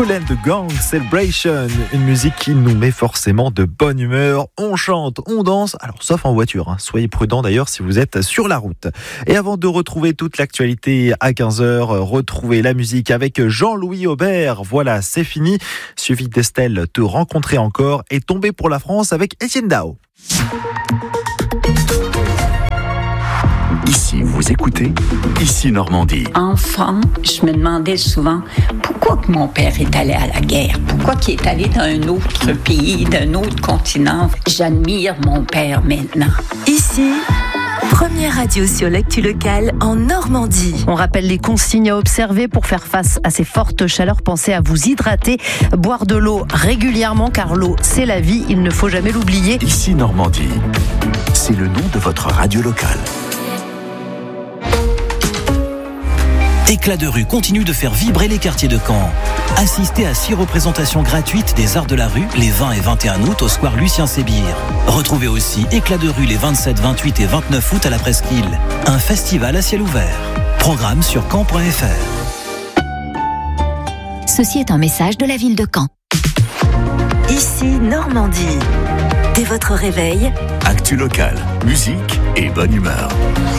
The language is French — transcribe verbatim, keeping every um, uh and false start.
Kool and Gang Celebration, une musique qui nous met forcément de bonne humeur. On chante, on danse, alors sauf en voiture, hein. Soyez prudents d'ailleurs si vous êtes sur la route. Et avant de retrouver toute l'actualité à quinze heures, retrouvez la musique avec Jean-Louis Aubert. Voilà, c'est fini. Suffit d'Estelle, Te rencontrer encore et Tomber pour la France avec Etienne Dao. Ici, vous écoutez Ici Normandie. Enfant, je me demandais souvent pourquoi que mon père est allé à la guerre, pourquoi qu'il est allé dans un autre pays, d'un autre continent. J'admire mon père maintenant. Ici, première radio sur l'actu locale en Normandie. On rappelle les consignes à observer pour faire face à ces fortes chaleurs. Pensez à vous hydrater, boire de l'eau régulièrement car l'eau c'est la vie, il ne faut jamais l'oublier. Ici Normandie, c'est le nom de votre radio locale. Éclat de rue continue de faire vibrer les quartiers de Caen. Assistez à six représentations gratuites des Arts de la rue les vingt et vingt et un août au square Lucien Sébir. Retrouvez aussi Éclat de rue les vingt-sept, vingt-huit et vingt-neuf août à la Presqu'île. Un festival à ciel ouvert. Programme sur caen point f r. Ceci est un message de la ville de Caen. Ici Normandie. Dès votre réveil, Actu locale, musique et bonne humeur.